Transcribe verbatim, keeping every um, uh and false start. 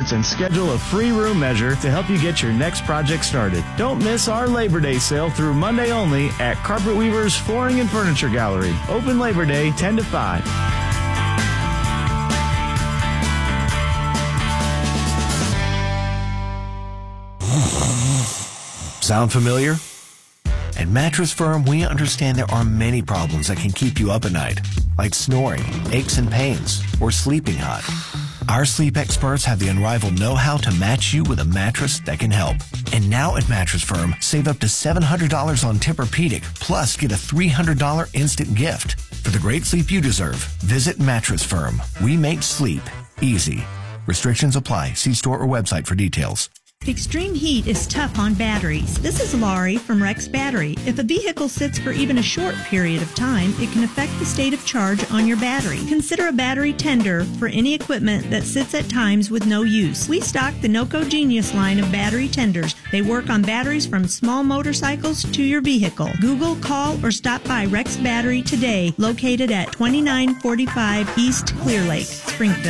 quotes and schedule a free room measure to help you get your next project started. Don't miss our Labor Day sale through Monday only at Carpet Weaver's Flooring and Furniture Gallery. Open Labor Day ten to five. Sound familiar? At Mattress Firm, we understand there are many problems that can keep you up at night, like snoring, aches and pains, or sleeping hot. Our sleep experts have the unrivaled know-how to match you with a mattress that can help. And now at Mattress Firm, save up to seven hundred dollars on Tempur-Pedic, plus get a three hundred dollars instant gift. For the great sleep you deserve, visit Mattress Firm. We make sleep easy. Restrictions apply. See store or website for details. Extreme heat is tough on batteries. This is Laurie from Rex Battery. If a vehicle sits for even a short period of time, it can affect the state of charge on your battery. Consider a battery tender for any equipment that sits at times with no use. We stock the NOCO Genius line of battery tenders. They work on batteries from small motorcycles to your vehicle. Google, call, or stop by Rex Battery today, located at twenty-nine forty-five East Clear Lake, Springfield.